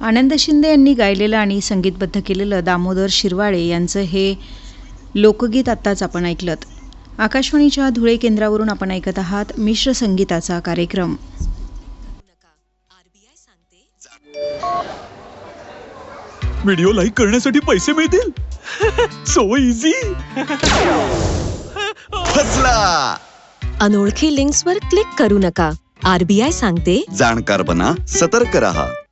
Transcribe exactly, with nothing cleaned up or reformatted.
आनंद शिंदे यांनी गायलेलं आणि संगीतबद्ध केलेलं दामोदर शिरवाळे यांचं हे लोकगीत आत्ताच आपण ऐकलत. आकाशवाणीच्या धुळे केंद्रावरून आपण ऐकत आहात मिश्र संगीताचा कार्यक्रम. व्हिडिओ लाईक करण्यासाठी पैसे मिळतील. So easy. फसला. अनोळखी लिंक्सवर क्लिक करू नका. आरबीआय सांगते, जाणकार बना, सतर्क रहा.